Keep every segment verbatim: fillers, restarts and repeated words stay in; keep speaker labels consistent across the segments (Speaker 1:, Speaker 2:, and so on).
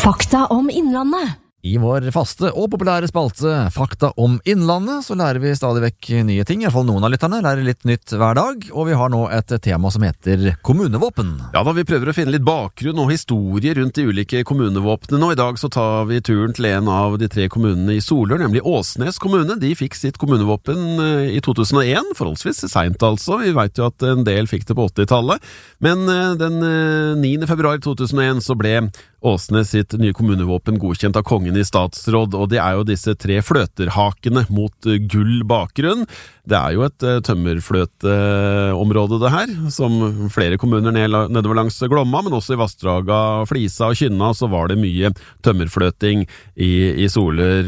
Speaker 1: Fakta om Innlandet.
Speaker 2: I vår faste og populære spalte Fakta om Innlandet så lærer vi stadig vekk nye ting. I hvert fall noen av lytterne lærer litt nytt hver dag, og vi har nå et tema som heter kommunevåpen.
Speaker 3: Ja da, vi prøver å finne litt bakgrunn og historie rundt de ulike kommunevåpnene, og i dag så tar vi turen til en av de tre kommunene i Solør, nemlig Åsnes kommune. De fikk sitt kommunevåpen i to tusen og en, forholdsvis sent altså. Vi vet jo at en del fikk det på åttitallet, men den niende februar to tusen og en så ble Åsnes sitt nye kommunevåpen godkjent av kongen i statsråd, og det er jo disse tre fløterhakene mot gull bakgrunn. Det er jo et tømmerfløteområde det her, som flere kommuner nedover langs Glomma, men også i Vassdraga, Flisa og Kynna så var det mye tømmerfløting i, i Solør,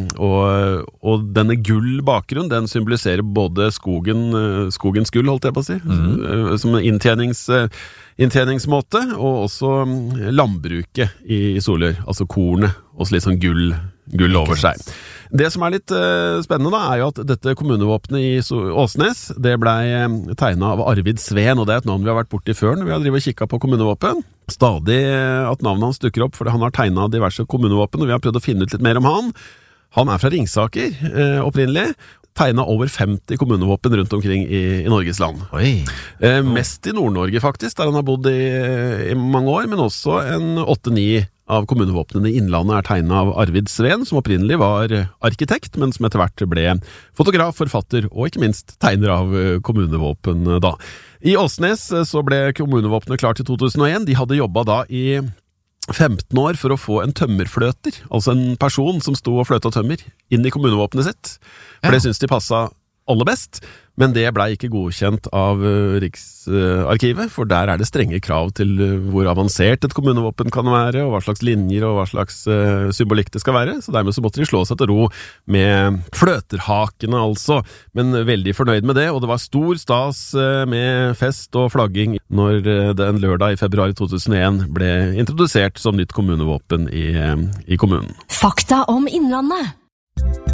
Speaker 3: og, og denne gull bakgrunn, den symboliserer både skogen, skogens gull, holdt jeg på å si, mm. som inntjenings inntjeningsmåte, og også landbruket i Solør, altså kornet, og litt sånn gull, gull over seg. Det som er litt uh, spennende da, er jo at dette kommunevåpnet i Åsnes, det ble tegnet av Arvid Sveen, og det er et navn vi har vært borti før når vi har drivet og kikket på kommunevåpen. Stadig at navnet hans dukker opp, fordi han har tegnet diverse kommunevåpen, og vi har prøvd å finne ut litt mer om han. Han er fra Ringsaker, uh, opprinnelig, tegnet over femti kommunevåpen rundt omkring i, i Norges land.
Speaker 2: Oi.
Speaker 3: Eh, mest i Nord-Norge faktisk, der han har bodd i, i mange år, men også en åtte-ni av kommunevåpnene i Innlandet er tegnet av Arvid Sveen, som opprinnelig var arkitekt, men som etter hvert ble fotograf, forfatter og ikke minst tegner av kommunevåpen da. I Åsnes så ble kommunevåpenet klart i to tusen og en. De hadde jobbet da i femten år for å få en tømmerfløter, altså en person som sto og fløta tømmer, inn i kommunevåpenet sitt. For ja. Det synes de passet aller best, men det ble ikke godkjent av Riksarkivet, for der er det strenge krav til hvor avansert et kommunevåpen kan være, og hva slags linjer og hva slags uh, symbolikk det skal være, så dermed så måtte de slå seg til ro med fløterhakene altså, men veldig fornøyd med det, og det var stor stas uh, med fest og flagging når uh, den lørdag i februar to tusen og en ble introdusert som nytt kommunevåpen i, uh, i kommunen.
Speaker 1: Fakta om Innlandet.